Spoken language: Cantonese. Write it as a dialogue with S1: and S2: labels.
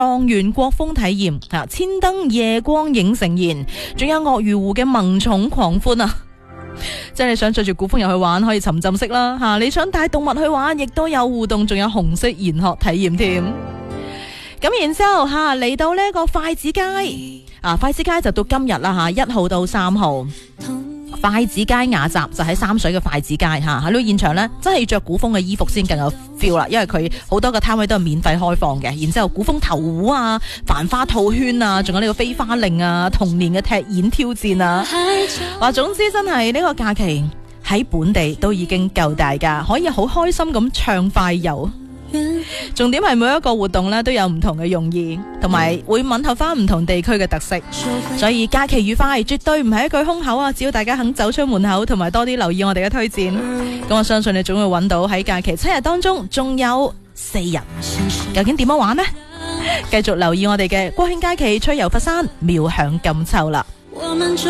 S1: 狀元國風體驗啊，千燈夜光影盛宴，仲有鱷魚湖嘅萌寵狂歡啊！即係你想着住古風入去玩，可以沉浸式啦吓；你想帶動物去玩，亦都有互動，仲有紅色研學體驗添。咁然之後吓嚟到呢個筷子街啊，筷子街就到今日啦吓，1號到3號。筷子街雅集就喺三水嘅筷子街吓，喺呢個現場呢，真係要着古風嘅衣服先更有 feel 啦，因為佢好多個攤位都係免費開放嘅。然之後古風頭壺啊、繁花套圈啊，仲有呢個飛花令啊、童年嘅踢毽挑戰啊，話總之真係呢個假期喺本地都已經夠大噶，可以好開心咁暢快遊。重點係每一個活動咧都有唔同嘅用意，同埋會吻合翻唔同地區嘅特色，所以假期愉快絕對唔係一句空口啊！只要大家肯走出門口，同埋多啲留意我哋嘅推薦，咁我相信你總會揾到喺假期7日當中仲有4日，究竟點樣玩呢？繼續留意我哋嘅國慶假期趣遊佛山，妙享金秋啦！